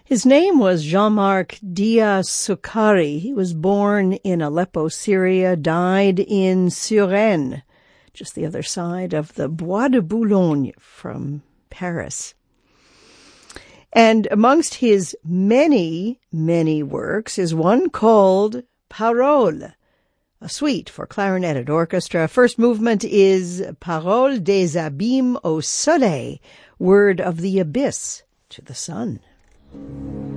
His name was Jean-Marc Diaz-Sukkari. He was born in Aleppo, Syria, died in Suresnes, just the other side of the Bois de Boulogne from Paris. And amongst his many, many works is one called Paroles, a suite for clarinet and orchestra. First movement is Paroles des abîmes au soleil, word of the abyss to the sun.